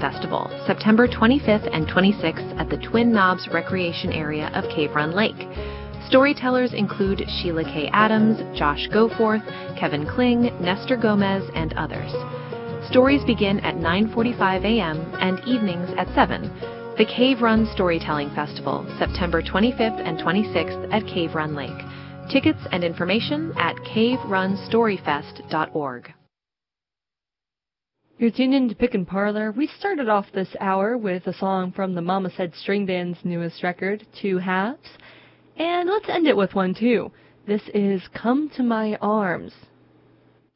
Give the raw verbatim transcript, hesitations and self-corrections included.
Festival, September twenty-fifth and twenty-sixth at the Twin Knobs Recreation Area of Cave Run Lake. Storytellers include Sheila K. Adams, Josh Goforth, Kevin Kling, Nestor Gomez, and others. Stories begin at nine forty-five a.m. and evenings at seven. The Cave Run Storytelling Festival, September twenty-fifth and twenty-sixth at Cave Run Lake. Tickets and information at cave run story fest dot org. You're tuned in to Pickin' Parlor. We started off this hour with a song from the Mama Said String Band's newest record, Two Halves. And let's end it with one, too. This is Come to My Arms.